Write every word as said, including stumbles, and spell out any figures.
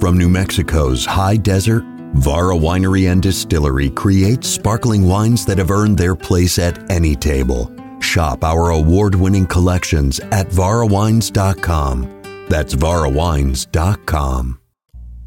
From New Mexico's high desert, Vara Winery and Distillery creates sparkling wines that have earned their place at any table. Shop our award-winning collections at vara wines dot com. That's vara wines dot com.